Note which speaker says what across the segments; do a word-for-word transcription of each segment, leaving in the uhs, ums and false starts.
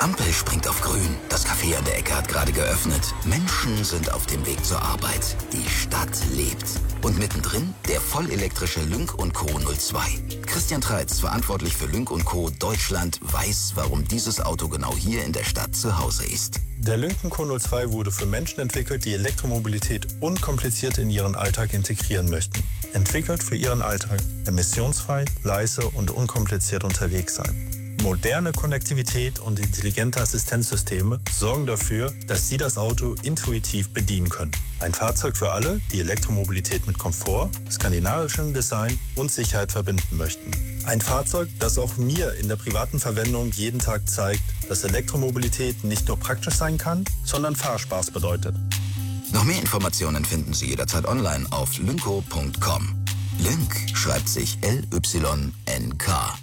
Speaker 1: Ampel springt auf grün. Das Café an der Ecke hat gerade geöffnet. Menschen sind auf dem Weg zur Arbeit. Die Stadt lebt. Und mittendrin der vollelektrische Lynk und Co. null zwei. Christian Treitz, verantwortlich für Lynk und Co. Deutschland, weiß, warum dieses Auto genau hier in der Stadt zu Hause ist.
Speaker 2: Der Lynk und Co. null zwei wurde für Menschen entwickelt, die Elektromobilität unkompliziert in ihren Alltag integrieren möchten. Entwickelt für ihren Alltag. Emissionsfrei, leise und unkompliziert unterwegs sein. Moderne Konnektivität und intelligente Assistenzsysteme sorgen dafür, dass Sie das Auto intuitiv bedienen können. Ein Fahrzeug für alle, die Elektromobilität mit Komfort, skandinavischem Design und Sicherheit verbinden möchten. Ein Fahrzeug, das auch mir in der privaten Verwendung jeden Tag zeigt, dass Elektromobilität nicht nur praktisch sein kann, sondern Fahrspaß bedeutet.
Speaker 1: Noch mehr Informationen finden Sie jederzeit online auf lynco punkt com. Lynk schreibt sich L Y N K.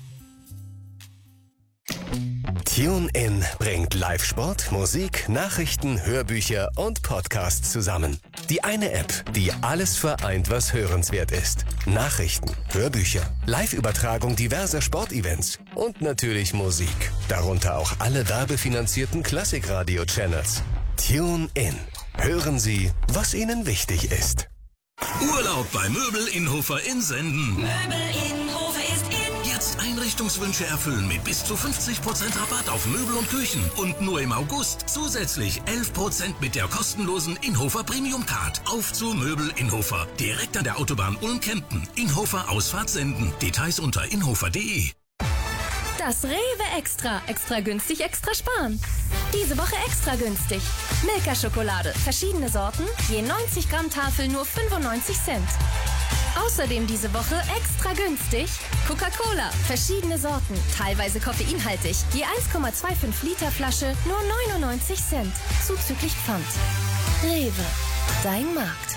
Speaker 3: TuneIn bringt Live-Sport, Musik, Nachrichten, Hörbücher und Podcasts zusammen. Die eine App, die alles vereint, was hörenswert ist. Nachrichten, Hörbücher, Live-Übertragung diverser Sportevents und natürlich Musik. Darunter auch alle werbefinanzierten Klassikradio-Channels. TuneIn. Hören Sie, was Ihnen wichtig ist.
Speaker 4: Urlaub bei Möbel Inhofer in Senden.
Speaker 5: Möbel Inhofer ist in.
Speaker 4: Jetzt Einrichtungswünsche erfüllen mit bis zu fünfzig Prozent Rabatt auf Möbel und Küchen. Und nur im August zusätzlich elf Prozent mit der kostenlosen Inhofer Premium Card. Auf zu Möbel Inhofer. Direkt an der Autobahn Ulm-Kempten. Inhofer Ausfahrt Senden. Details unter inhofer punkt de.
Speaker 6: Das Rewe Extra. Extra günstig, extra sparen. Diese Woche extra günstig. Milka-Schokolade. Verschiedene Sorten. Je neunzig Gramm Tafel nur fünfundneunzig Cent. Außerdem diese Woche extra günstig. Coca-Cola. Verschiedene Sorten. Teilweise koffeinhaltig. Je eins Komma fünfundzwanzig Liter Flasche nur neunundneunzig Cent. Zuzüglich Pfand. Rewe. Dein Markt.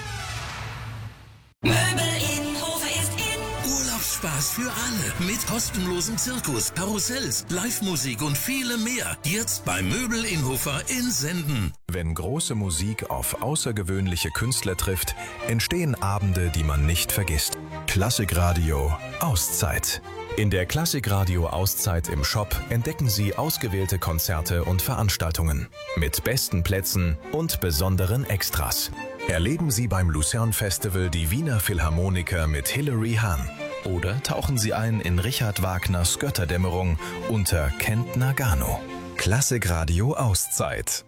Speaker 5: Möbel Inhofer ist in.
Speaker 4: Urlaubsspaß für alle. Mit kostenlosem Zirkus, Karussells, Live-Musik und viele mehr. Jetzt bei Möbel Inhofer in Senden.
Speaker 7: Wenn große Musik auf außergewöhnliche Künstler trifft, entstehen Abende, die man nicht vergisst. Klassikradio Auszeit. In der Klassikradio Auszeit im Shop entdecken Sie ausgewählte Konzerte und Veranstaltungen mit besten Plätzen und besonderen Extras. Erleben Sie beim Lucerne Festival die Wiener Philharmoniker mit Hilary Hahn. Oder tauchen Sie ein in Richard Wagners Götterdämmerung unter Kent Nagano. Klassikradio Auszeit.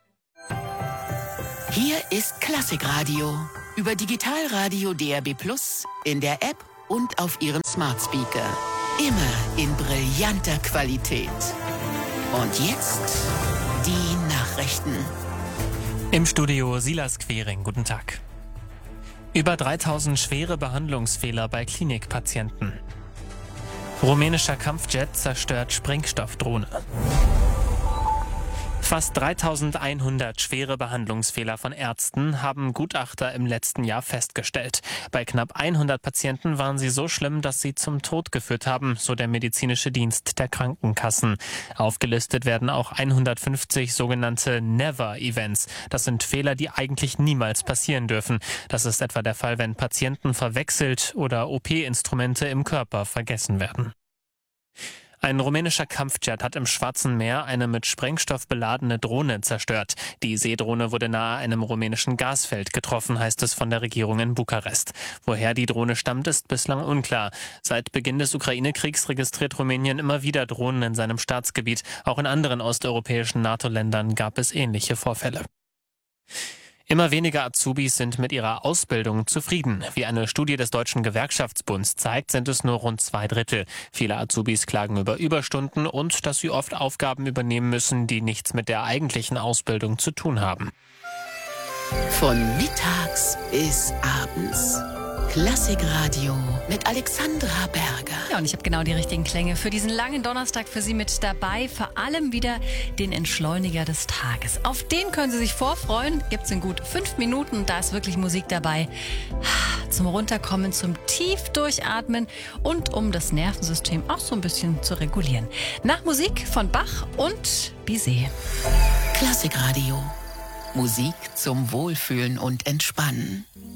Speaker 8: Hier ist Klassikradio über Digitalradio D A B plus, in der App und auf Ihrem Smart Speaker. Immer in brillanter Qualität. Und jetzt die Nachrichten.
Speaker 9: Im Studio Silas Quering, guten Tag. Über dreitausend schwere Behandlungsfehler bei Klinikpatienten. Rumänischer Kampfjet zerstört Sprengstoffdrohne. Fast dreitausendeinhundert schwere Behandlungsfehler von Ärzten haben Gutachter im letzten Jahr festgestellt. Bei knapp hundert Patienten waren sie so schlimm, dass sie zum Tod geführt haben, so der medizinische Dienst der Krankenkassen. Aufgelistet werden auch hundertfünfzig sogenannte Never-Events. Das sind Fehler, die eigentlich niemals passieren dürfen. Das ist etwa der Fall, wenn Patienten verwechselt oder O P-Instrumente im Körper vergessen werden. Ein rumänischer Kampfjet hat im Schwarzen Meer eine mit Sprengstoff beladene Drohne zerstört. Die Seedrohne wurde nahe einem rumänischen Gasfeld getroffen, heißt es von der Regierung in Bukarest. Woher die Drohne stammt, ist bislang unklar. Seit Beginn des Ukraine-Kriegs registriert Rumänien immer wieder Drohnen in seinem Staatsgebiet. Auch in anderen osteuropäischen NATO-Ländern gab es ähnliche Vorfälle. Immer weniger Azubis sind mit ihrer Ausbildung zufrieden. Wie eine Studie des Deutschen Gewerkschaftsbunds zeigt, sind es nur rund zwei Drittel. Viele Azubis klagen über Überstunden und dass sie oft Aufgaben übernehmen müssen, die nichts mit der eigentlichen Ausbildung zu tun haben.
Speaker 8: Von mittags bis abends. Klassikradio mit Alexandra Berger.
Speaker 10: Ja, und ich habe genau die richtigen Klänge für diesen langen Donnerstag für Sie mit dabei. Vor allem wieder den Entschleuniger des Tages. Auf den können Sie sich vorfreuen. Gibt es in gut fünf Minuten. Da ist wirklich Musik dabei. Zum Runterkommen, zum tief Durchatmen und um das Nervensystem auch so ein bisschen zu regulieren. Nach Musik von Bach und Bizet.
Speaker 8: Klassikradio. Musik zum Wohlfühlen und Entspannen.